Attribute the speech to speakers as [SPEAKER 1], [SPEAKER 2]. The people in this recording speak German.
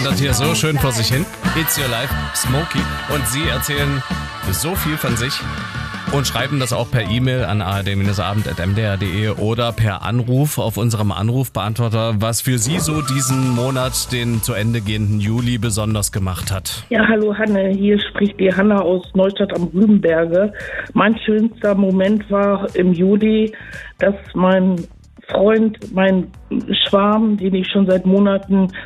[SPEAKER 1] wandert hier so schön vor sich hin. It's Your Life, Smokey. Und sie erzählen so viel von sich und schreiben das auch per E-Mail an ard-abend@mdr.de oder per Anruf auf unserem Anrufbeantworter, was für sie so diesen Monat, den zu Ende gehenden Juli, besonders gemacht hat.
[SPEAKER 2] Ja, hallo Hanne, hier spricht die Hanna aus Neustadt am Rübenberge. Mein schönster Moment war im Juli, dass mein Freund, mein Schwarm, den ich schon seit Monaten